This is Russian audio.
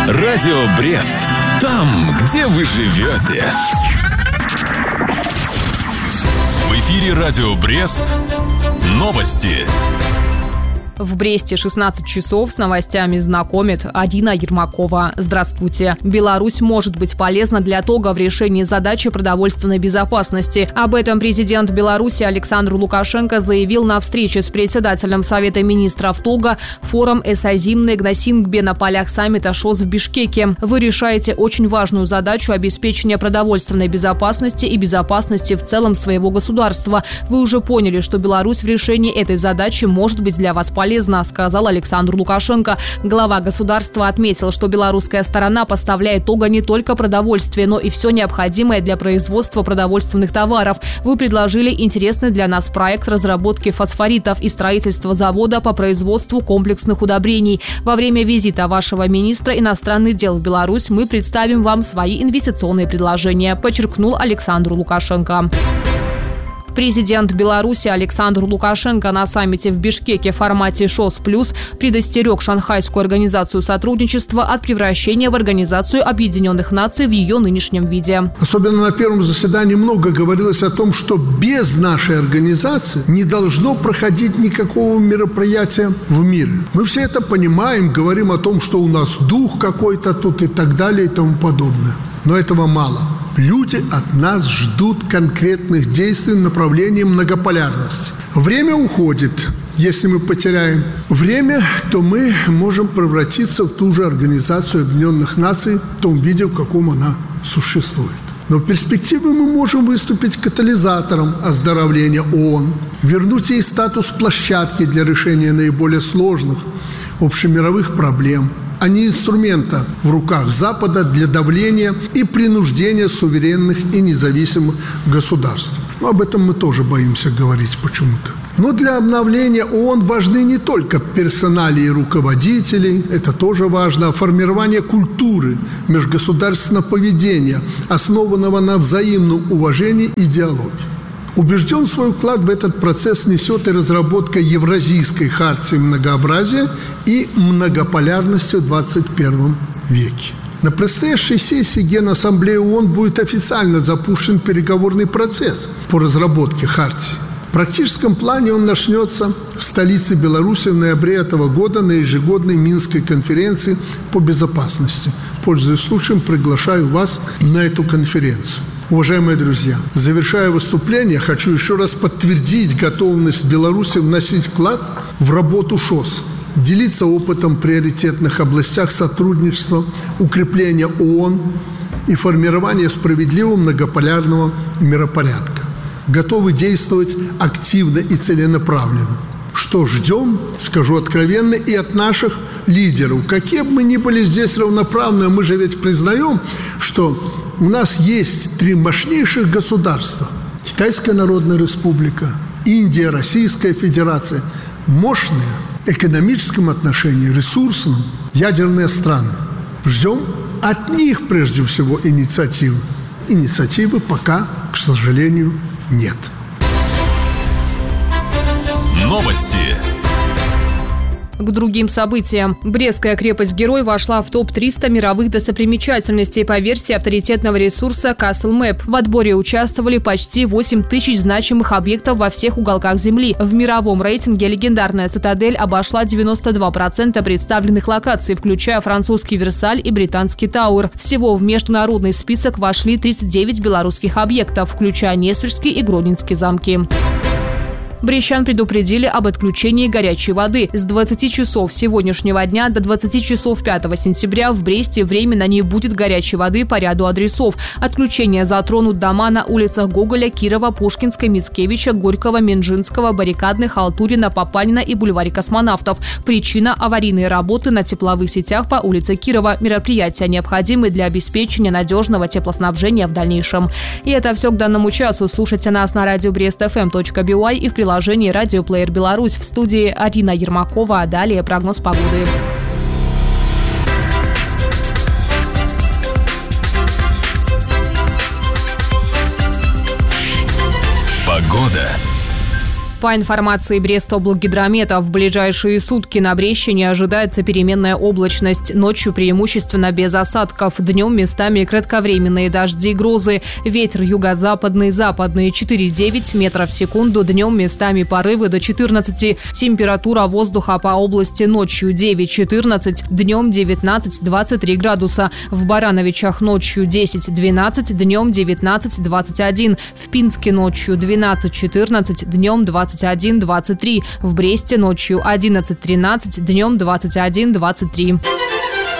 Радио Брест. Там, где вы живете. В эфире Радио Брест. Новости. В Бресте 16 часов с новостями знакомит Арина Ермакова. Здравствуйте. Беларусь может быть полезна для ТОГа в решении задачи продовольственной безопасности. Об этом президент Беларуси Александр Лукашенко заявил на встрече с председателем Совета министров ТОГа форум «Эсазимный Гнасингбе» на полях саммита ШОС в Бишкеке. Вы решаете очень важную задачу обеспечения продовольственной безопасности и безопасности в целом своего государства. Вы уже поняли, что Беларусь в решении этой задачи может быть для вас полезна, сказал Александр Лукашенко. Глава государства отметил, что белорусская сторона поставляет ТОГа не только продовольствие, но и все необходимое для производства продовольственных товаров. Вы предложили интересный для нас проект разработки фосфоритов и строительства завода по производству комплексных удобрений. Во время визита вашего министра иностранных дел в Беларусь мы представим вам свои инвестиционные предложения, подчеркнул Александр Лукашенко. Президент Беларуси Александр Лукашенко на саммите в Бишкеке в формате ШОС+, предостерег Шанхайскую организацию сотрудничества от превращения в Организацию Объединенных Наций в ее нынешнем виде. Особенно на первом заседании много говорилось о том, что без нашей организации не должно проходить никакого мероприятия в мире. Мы все это понимаем, говорим о том, что у нас дух какой-то тут и так далее и тому подобное. Но этого мало. Люди от нас ждут конкретных действий в направлении многополярности. Время уходит. Если мы потеряем время, то мы можем превратиться в ту же Организацию Объединенных Наций в том виде, в каком она существует. Но в перспективе мы можем выступить катализатором оздоровления ООН, вернуть ей статус площадки для решения наиболее сложных общемировых проблем, а не инструмента в руках Запада для давления и принуждения суверенных и независимых государств. Но об этом мы тоже боимся говорить почему-то. Но для обновления ООН важны не только персоналии руководителей, это тоже важно, а формирование культуры межгосударственного поведения, основанного на взаимном уважении и диалоге. Убежден, свой вклад в этот процесс несет и разработка Евразийской хартии многообразия и многополярности в 21 веке. На предстоящей сессии Генассамблеи ООН будет официально запущен переговорный процесс по разработке хартии. В практическом плане он начнется в столице Беларуси в ноябре этого года на ежегодной Минской конференции по безопасности. Пользуясь случаем, приглашаю вас на эту конференцию. Уважаемые друзья, завершая выступление, хочу еще раз подтвердить готовность Беларуси вносить вклад в работу ШОС, делиться опытом в приоритетных областях сотрудничества, укрепления ООН и формирования справедливого многополярного миропорядка. Готовы действовать активно и целенаправленно. Что ждем, скажу откровенно, и от наших лидеров. Какие бы мы ни были здесь равноправны, мы же ведь признаем, что у нас есть три мощнейших государства. Китайская Народная Республика, Индия, Российская Федерация. Мощные в экономическом отношении, ресурсном, ядерные страны. Ждем от них прежде всего инициативы. Инициативы пока, к сожалению, нет. Новости. К другим событиям. Брестская крепость-герой вошла в топ-300 мировых достопримечательностей по версии авторитетного ресурса CastleMap. В отборе участвовали почти 8 тысяч значимых объектов во всех уголках Земли. В мировом рейтинге легендарная цитадель обошла 92% представленных локаций, включая французский Версаль и британский Тауэр. Всего в международный список вошли 39 белорусских объектов, включая Несвежский и Гродненский замки. Брестчан предупредили об отключении горячей воды. С 20 часов сегодняшнего дня до 20 часов 5 сентября в Бресте временно не будет горячей воды по ряду адресов. Отключение затронут дома на улицах Гоголя, Кирова, Пушкинской, Мицкевича, Горького, Минжинского, Баррикадных, Халтурина, Папанина и бульваре Космонавтов. Причина – аварийные работы на тепловых сетях по улице Кирова. Мероприятия необходимы для обеспечения надежного теплоснабжения в дальнейшем. И это все к данному часу. Слушайте нас на радио brestfm.by и в приложении «Радиоплеер Беларусь». В студии Арина Ермакова. А далее прогноз погоды. Погода. По информации Брестоблгидромета, в ближайшие сутки на Брещине ожидается переменная облачность. Ночью преимущественно без осадков. Днем местами кратковременные дожди и грозы. Ветер юго-западный, западный 4,9 метров в секунду. Днем местами порывы до 14. Температура воздуха по области ночью 9-14, днем 19-23 градуса. В Барановичах ночью 10-12, днем 19-21. В Пинске ночью 12-14, днем 21-23. В Бресте ночью 11-13, днем 21-23.